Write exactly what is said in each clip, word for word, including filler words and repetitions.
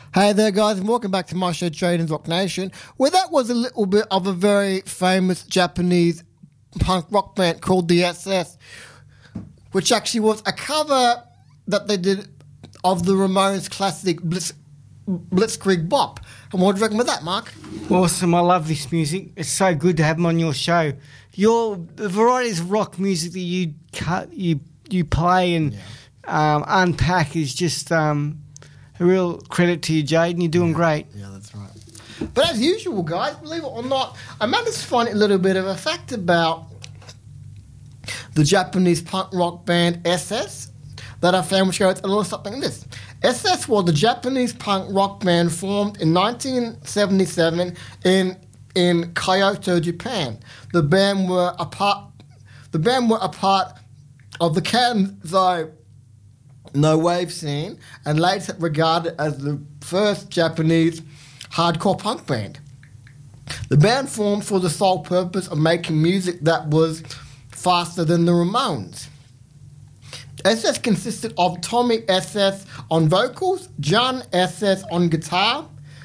Hey there, guys, and welcome back to my show, Trading Rock Nation, where that was a little bit of a very famous Japanese punk rock band called the S S, which actually was a cover that they did of the Ramones' classic Blitz, Blitzkrieg Bop. And what do you reckon with that, Mark? Awesome, I love this music. It's so good to have them on your show. Your the varieties of rock music that you cut, you you play and yeah. um, unpack is just um, a real credit to you, Jaden. You're doing yeah. great. Yeah, that's right. But as usual, guys, believe it or not, I managed to find a little bit of a fact about the Japanese punk rock band S S that I found, which goes a little something like this. S S was the Japanese punk rock band formed in nineteen seventy-seven in in Kyoto, Japan. The band were a part. The band were a part of the Kanzai no wave scene, and later regarded as the first Japanese hardcore punk band. The band formed for the sole purpose of making music that was faster than the Ramones. S S consisted of Tommy S S on vocals, John S S on guitar,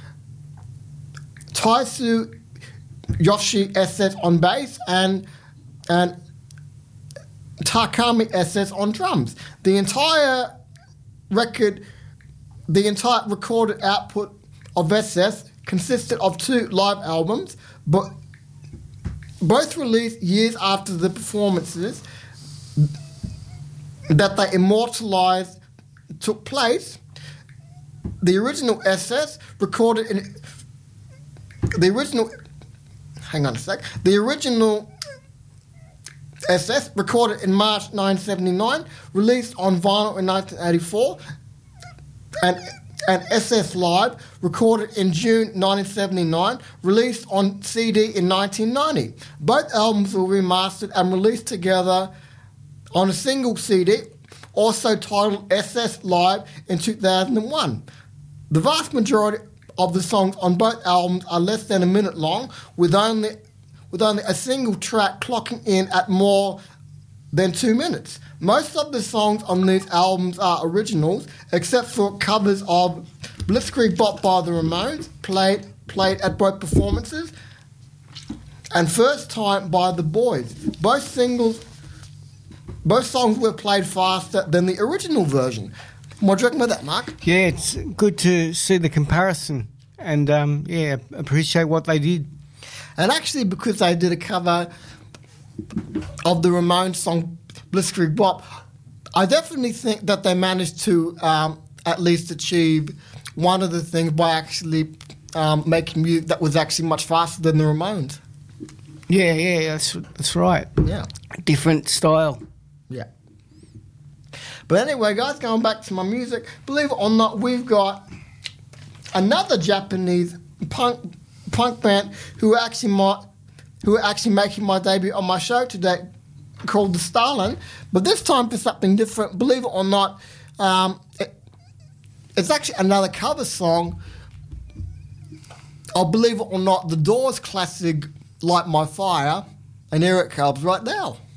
Taisu Yoshi S S on bass, and and Takami S S on drums. The entire record, the entire recorded output of S S consisted of two live albums, but both released years after the performances that they immortalized took place. The original S S recorded in the original hang on a sec. The original S S recorded in March nineteen seventy-nine, released on vinyl in nineteen eighty-four, and and S S Live recorded in June nineteen seventy-nine, released on C D in nineteen ninety. Both albums were remastered and released together on a single C D, also titled S S Live in two thousand one. The vast majority of the songs on both albums are less than a minute long, with only with only a single track clocking in at more than two minutes. Most of the songs on these albums are originals, except for covers of Blitzkrieg Bop by the Ramones, played played at both performances, and First Time by the Boys. Both singles Both songs were played faster than the original version. What do you reckon about that, Mark? Yeah, it's good to see the comparison and, um, yeah, appreciate what they did. And actually, because they did a cover of the Ramones song Blitzkrieg Bop, I definitely think that they managed to um, at least achieve one of the things by actually um, making music that was actually much faster than the Ramones. Yeah, yeah, that's, that's right. Yeah. Different style. Yeah. But anyway, guys, going back to my music, believe it or not, we've got another Japanese punk punk band who actually might, who are actually making my debut on my show today, called the Stalin. But this time for something different. Believe it or not, um, it, it's actually another cover song. Or believe it or not, the Doors classic "Light My Fire," and here it comes right now.